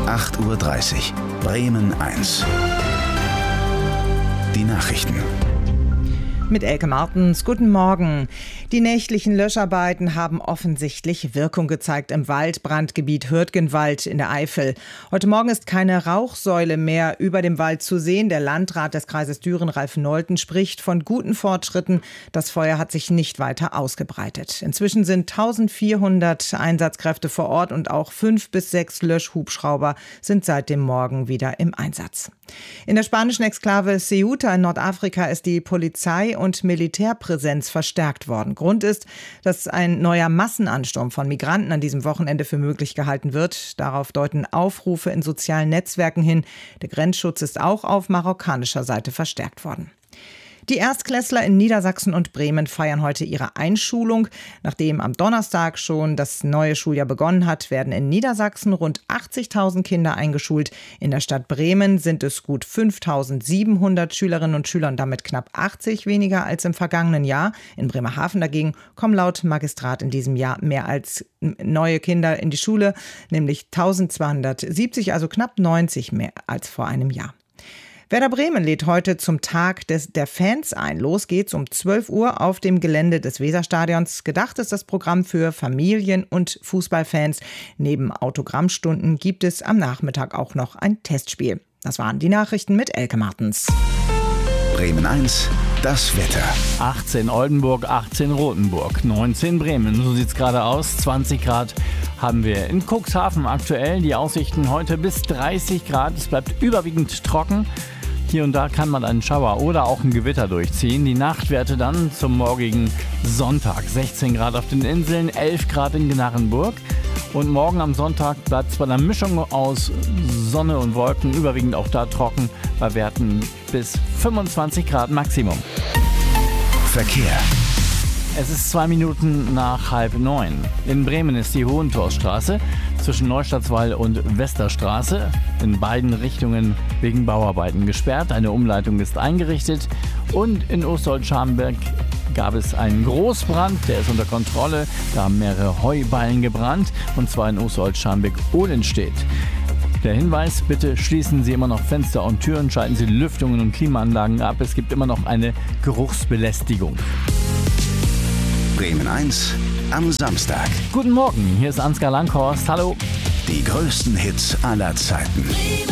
8:30 Uhr. Bremen 1. Die Nachrichten. Mit Elke Martens, guten Morgen. Die nächtlichen Löscharbeiten haben offensichtlich Wirkung gezeigt im Waldbrandgebiet Hürtgenwald in der Eifel. Heute Morgen ist keine Rauchsäule mehr über dem Wald zu sehen. Der Landrat des Kreises Düren, Ralf Nolten, spricht von guten Fortschritten. Das Feuer hat sich nicht weiter ausgebreitet. Inzwischen sind 1400 Einsatzkräfte vor Ort und auch 5 bis 6 Löschhubschrauber sind seit dem Morgen wieder im Einsatz. In der spanischen Exklave Ceuta in Nordafrika ist die Polizei und Militärpräsenz verstärkt worden. Grund ist, dass ein neuer Massenansturm von Migranten an diesem Wochenende für möglich gehalten wird. Darauf deuten Aufrufe in sozialen Netzwerken hin. Der Grenzschutz ist auch auf marokkanischer Seite verstärkt worden. Die Erstklässler in Niedersachsen und Bremen feiern heute ihre Einschulung. Nachdem am Donnerstag schon das neue Schuljahr begonnen hat, werden in Niedersachsen rund 80.000 Kinder eingeschult. In der Stadt Bremen sind es gut 5.700 Schülerinnen und Schüler und damit knapp 80 weniger als im vergangenen Jahr. In Bremerhaven dagegen kommen laut Magistrat in diesem Jahr mehr als neue Kinder in die Schule, nämlich 1.270, also knapp 90 mehr als vor einem Jahr. Werder Bremen lädt heute zum Tag der Fans ein. Los geht's um 12 Uhr auf dem Gelände des Weserstadions. Gedacht ist das Programm für Familien- und Fußballfans. Neben Autogrammstunden gibt es am Nachmittag auch noch ein Testspiel. Das waren die Nachrichten mit Elke Martens. Bremen 1, das Wetter. 18 Oldenburg, 18 Rothenburg, 19 Bremen. So sieht's gerade aus. 20 Grad haben wir in Cuxhaven aktuell. Die Aussichten heute bis 30 Grad. Es bleibt überwiegend trocken. Hier und da kann man einen Schauer oder auch ein Gewitter durchziehen. Die Nachtwerte dann zum morgigen Sonntag. 16 Grad auf den Inseln, 11 Grad in Gnarrenburg. Und morgen am Sonntag bleibt es bei einer Mischung aus Sonne und Wolken überwiegend auch da trocken, bei Werten bis 25 Grad Maximum. Verkehr. Es ist 2 Minuten nach 8:30. In Bremen ist die Hohentorstraße zwischen Neustadtswall und Westerstraße in beiden Richtungen wegen Bauarbeiten gesperrt. Eine Umleitung ist eingerichtet. Und in Osterholz-Scharmbeck gab es einen Großbrand, der ist unter Kontrolle. Da haben mehrere Heuballen gebrannt, und zwar in Osterholz-Scharmbeck-Ohlenstedt. Der Hinweis, bitte schließen Sie immer noch Fenster und Türen, schalten Sie Lüftungen und Klimaanlagen ab. Es gibt immer noch eine Geruchsbelästigung. Bremen 1 am Samstag. Guten Morgen, hier ist Ansgar Langhorst. Hallo. Die größten Hits aller Zeiten.